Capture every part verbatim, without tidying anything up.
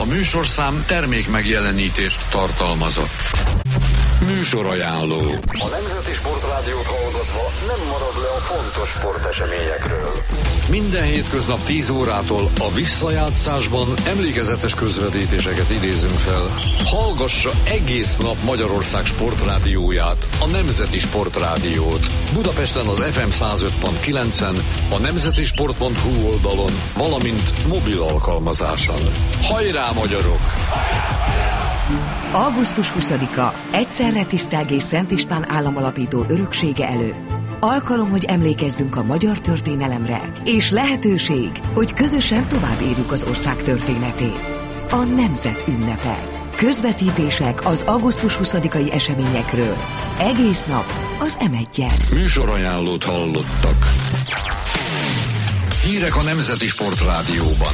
műsorszám termék megjelenítést tartalmazott. Műsorajánló. A Nemzeti Sportrádiót hallgatva nem marad le a fontos sporteseményekről. Minden hétköznap tíz órától a visszajátszásban emlékezetes közvetítéseket idézünk fel. Hallgassa egész nap Magyarország sportrádióját, a Nemzeti Sportrádiót. Budapesten az ef em száz öt pont kilencen, a nemzetisport pont hu oldalon, valamint mobil alkalmazáson. Hajrá, magyarok! augusztus huszadika egyszerre tisztelgés és Szent István államalapító öröksége előtt. Alkalom, hogy emlékezzünk a magyar történelemre, és lehetőség, hogy közösen tovább érjük az ország történetét. A nemzet ünnepe. Közvetítések az augusztus huszadikai eseményekről. Egész nap az em egyen. Műsorajánlót hallottak. Hírek a Nemzeti Sportrádióban.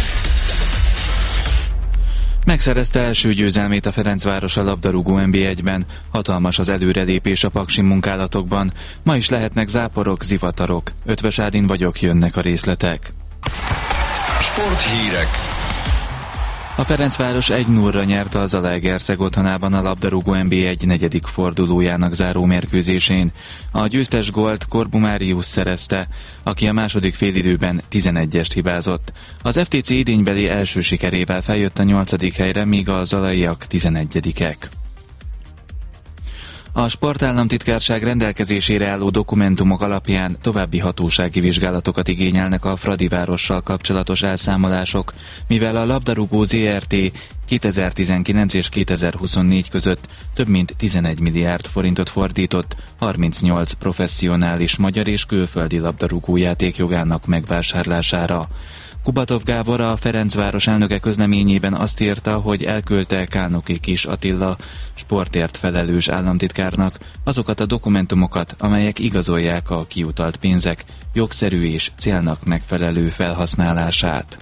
Megszerezte első győzelmét a Ferencváros a labdarúgó en bé egyben. Hatalmas az előrelépés a paksi munkálatokban. Ma is lehetnek záporok, zivatarok. Ötvös Ádin vagyok, jönnek a részletek. Sporthírek. A Ferencváros egy nullra nyerte az Zalaegerszeg otthonában a labdarúgó en bé egy negyedik fordulójának záró mérkőzésén. A győztes gólt Korbu Máriusz szerezte, aki a második félidőben tizenegyest hibázott. Az ef té cé idénybeli első sikerével feljött a nyolcadik helyre, míg a zalaiak tizenegyedikek. A Sportállamtitkárság rendelkezésére álló dokumentumok alapján további hatósági vizsgálatokat igényelnek a Fradivárossal kapcsolatos elszámolások, mivel a labdarúgó zé er té kétezer-tizenkilenc és kétezer-huszonnégy között több mint tizenegy milliárd forintot fordított harmincnyolc professzionális magyar és külföldi labdarúgó játékjogának megvásárlására. Kubatov Gábor, a Ferencváros elnöke közleményében azt írta, hogy elküldte Kálnoki Kis Attila sportért felelős államtitkárnak azokat a dokumentumokat, amelyek igazolják a kiutalt pénzek jogszerű és célnak megfelelő felhasználását.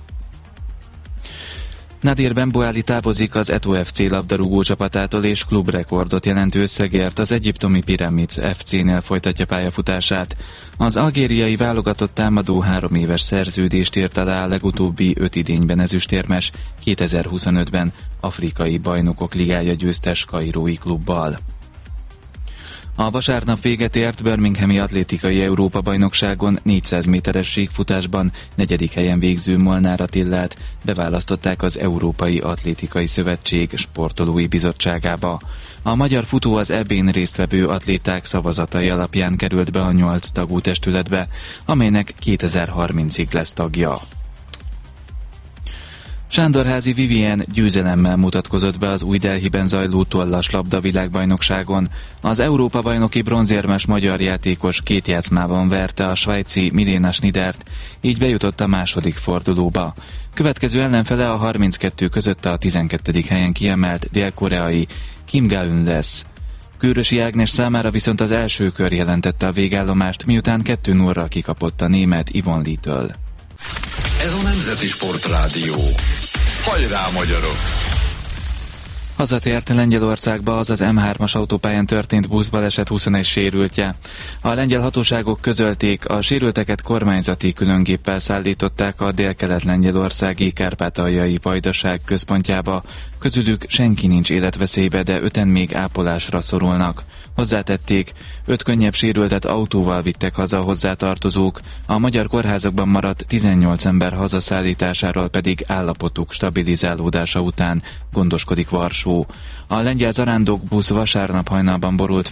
Nadir Benboali távozik az Eto ef cé labdarúgó csapatától, és klubrekordot jelentő összegért az egyiptomi Pyramids ef cé-nél folytatja pályafutását. Az algériai válogatott támadó három éves szerződést írt alá a legutóbbi öt idényben ezüstérmes, kétezer-huszonötben afrikai bajnokok ligája győztes kairói klubbal. A vasárnap véget ért birminghami atlétikai Európa-bajnokságon négyszáz méteres síkfutásban negyedik helyen végző Molnár Attillát beválasztották az Európai Atlétikai Szövetség sportolói bizottságába. A magyar futó az é bén résztvevő atléták szavazatai alapján került be a nyolc tagú testületbe, amelynek kétezer-harmincig lesz tagja. Sándorházi Vivien győzelemmel mutatkozott be az Új Delhiben zajló tollas labda világbajnokságon. Az Európa-bajnoki bronzérmes magyar játékos két játszmában verte a svájci Milena Schnidert, így bejutott a második fordulóba. Következő ellenfele a harminckettő között a tizenkettedik helyen kiemelt dél-koreai Kim Ga-eun lesz. Kőrösi Ágnes számára viszont az első kör jelentette a végállomást, miután kettő nullra kikapott a német Yvonne Lee-től. Ez a Nemzeti Sportrádió. Hajrá, magyarok! Hazatért Lengyelországba, az az em hármas autópályán történt buszbaleset huszonegy sérültje. A lengyel hatóságok közölték, a sérülteket kormányzati különgéppel szállították a délkelet-lengyelországi kárpátaljai vajdaság központjába. Közülük senki nincs életveszélybe, de öten még ápolásra szorulnak. Hozzátették, öt könnyebb sérültet autóval vittek haza hozzátartozók, a magyar kórházakban maradt tizennyolc ember hazaszállításáról pedig állapotuk stabilizálódása után gondoskodik Varsó. A lengyel zarándokbusz vasárnap hajnalban borult